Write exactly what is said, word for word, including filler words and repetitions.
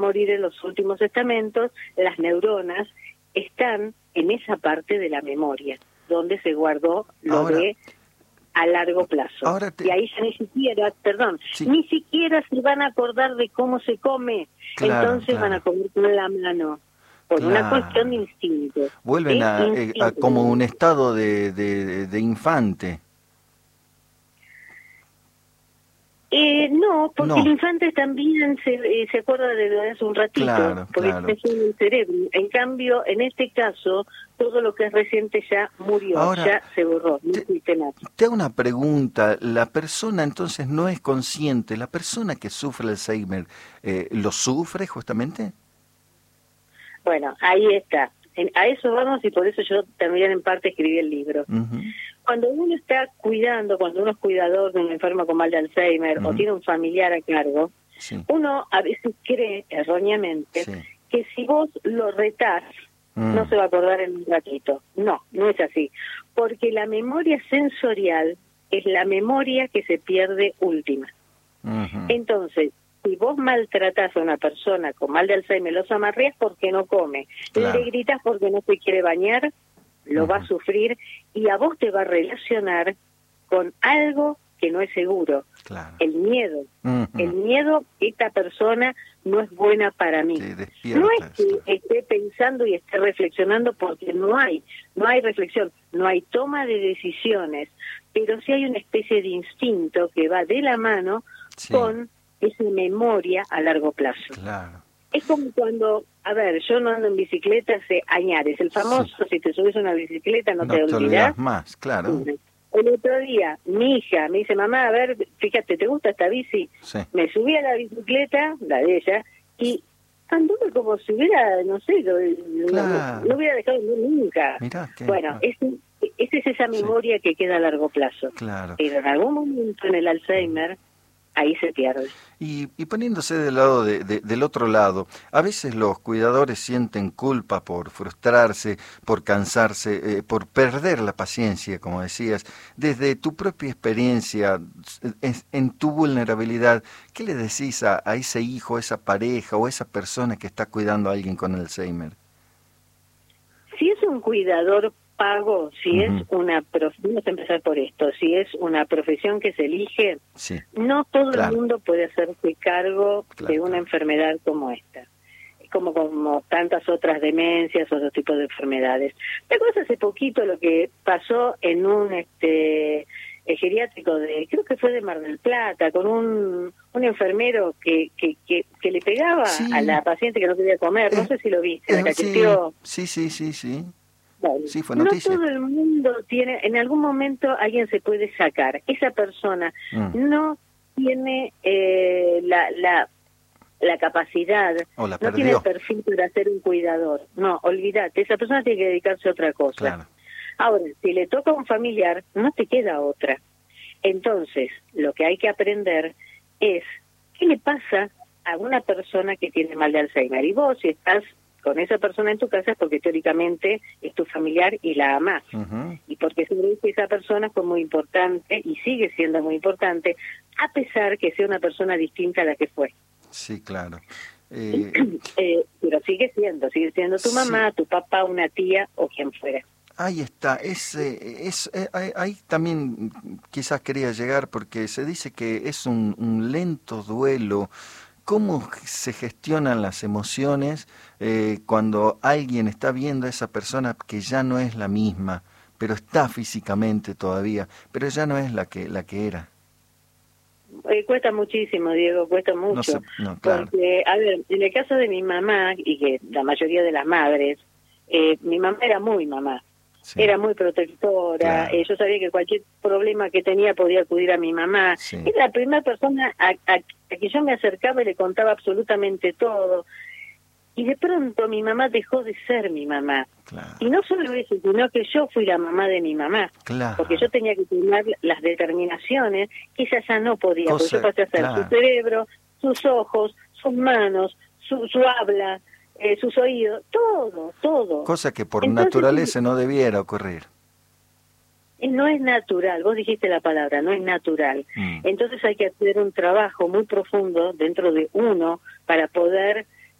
morir en los últimos estamentos, las neuronas están en esa parte de la memoria, donde se guardó lo Ahora, de a largo plazo. Ahora te... Y ahí ya ni siquiera, perdón, sí. ni siquiera se van a acordar de cómo se come. Claro, Entonces claro. van a comer con la mano, por Claro. una cuestión de instinto. Vuelven ¿sí? a, instinto. a como un estado de, de, de infante. Eh, no, porque No. el infante también se, eh, se acuerda de lo de hace un ratito, Claro, porque claro. es en el cerebro. En cambio, en este caso, todo lo que es reciente ya murió, Ahora, ya se borró, no te, existe nada. Te hago una pregunta. La persona entonces no es consciente. ¿La persona que sufre Alzheimer eh, lo sufre justamente? Bueno, ahí está. En, a eso vamos y por eso yo también en parte escribí el libro. Uh-huh. Cuando uno está cuidando, cuando uno es cuidador de un enfermo con mal de Alzheimer uh-huh. o tiene un familiar a cargo, sí. uno a veces cree erróneamente sí. que si vos lo retás, mm. no se va a acordar en un ratito. No, no es así. Porque la memoria sensorial es la memoria que se pierde última. Uh-huh. Entonces, si vos maltratás a una persona con mal de Alzheimer, los amarreás porque no come, claro. le gritas porque no se quiere bañar, lo uh-huh. va a sufrir y a vos te va a relacionar con algo que no es seguro, claro. el miedo. Uh-huh. El miedo, esta persona no es buena para mí. No es que esté pensando y esté reflexionando porque no hay, no hay reflexión, no hay toma de decisiones, pero sí hay una especie de instinto que va de la mano sí. con esa memoria a largo plazo. Claro. Es como cuando, a ver, yo no ando en bicicleta hace añares, el famoso, sí. si te subes a una bicicleta no, no te, te olvidas más, claro. El otro día, mi hija me dice, mamá, a ver, fíjate, ¿te gusta esta bici? Sí. Me subí a la bicicleta, la de ella, y anduve como si hubiera, no sé, lo, claro. no, no hubiera dejado de nunca. Mirá, qué... Bueno, es, esa es esa memoria sí. que queda a largo plazo. Claro. Pero en algún momento en el Alzheimer, ahí se pierde. Y, y poniéndose del lado de, de, del otro lado, a veces los cuidadores sienten culpa por frustrarse, por cansarse, eh, por perder la paciencia, como decías. Desde tu propia experiencia, en, en tu vulnerabilidad, ¿qué le decís a, a ese hijo, a esa pareja o a esa persona que está cuidando a alguien con Alzheimer? Si es un cuidador pago, si uh-huh. es una profesión, vamos a empezar por esto, si es una profesión que se elige, sí. no todo claro. el mundo puede hacerse cargo claro, de una claro. enfermedad como esta, como como tantas otras demencias, otros tipos de enfermedades. ¿Te acuerdas hace poquito lo que pasó en un este geriátrico de, creo que fue de Mar del Plata, con un un enfermero que que que, que le pegaba sí. a la paciente que no quería comer, no eh, sé si lo viste, eh, la cacheteó. Sí, sí, sí, sí. Bueno, sí, fue noticia. No todo el mundo tiene, en algún momento alguien se puede sacar. Esa persona mm. no tiene eh, la, la la capacidad, o la no tiene el perfil para ser un cuidador. No, olvídate, esa persona tiene que dedicarse a otra cosa. Claro. Ahora, si le toca a un familiar, no te queda otra. Entonces, lo que hay que aprender es qué le pasa a una persona que tiene mal de Alzheimer. Y vos, si estás con esa persona en tu casa es porque teóricamente es tu familiar y la amás. Uh-huh. Y porque sabes que esa persona fue muy importante y sigue siendo muy importante, a pesar que sea una persona distinta a la que fue. Sí, claro. Eh... eh, pero sigue siendo, sigue siendo tu mamá, sí. tu papá, una tía o quien fuera. Ahí está, es, eh, es, eh, ahí también quizás quería llegar porque se dice que es un, un lento duelo. ¿Cómo se gestionan las emociones eh, cuando alguien está viendo a esa persona que ya no es la misma, pero está físicamente todavía, pero ya no es la que la que era? Eh, cuesta muchísimo, Diego, cuesta mucho. No sé, no, claro. Porque, a ver, en el caso de mi mamá, y que la mayoría de las madres, eh, mi mamá era muy mamá. Sí. Era muy protectora, claro. eh, yo sabía que cualquier problema que tenía podía acudir a mi mamá. Sí. Era la primera persona a, a, a que yo me acercaba y le contaba absolutamente todo. Y de pronto mi mamá dejó de ser mi mamá. Claro. Y no solo eso, sino que yo fui la mamá de mi mamá. Claro. Porque yo tenía que tomar las determinaciones que ella ya no podía. Cosa, porque yo pasé a ser claro. su cerebro, sus ojos, sus manos, su, su habla. Eh, sus oídos, todo, todo. Cosa que por Entonces, naturaleza no debiera ocurrir. No es natural, vos dijiste la palabra, no es natural. Mm. Entonces hay que hacer un trabajo muy profundo dentro de uno para poder